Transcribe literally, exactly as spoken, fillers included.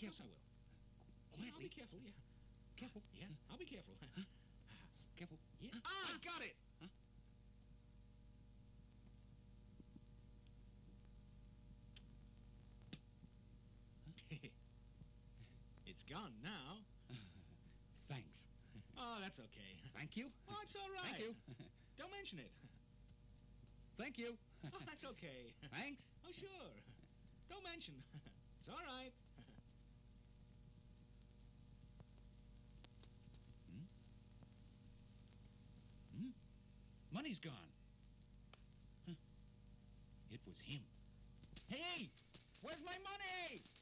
Careful. I will. Quietly. Yeah, I'll be careful, yeah. Careful. Yeah, I'll be careful. Careful. Yeah. Ah, got it! Huh? It's gone now. Thanks. Oh, that's okay. Thank you. Oh, it's all right. Thank you. Don't mention it. Thank you. Oh, that's okay. Thanks. Oh, sure. Don't mention. It's all right. Hmm? Hmm? Money's gone. Huh. It was him. Hey! Where's my money?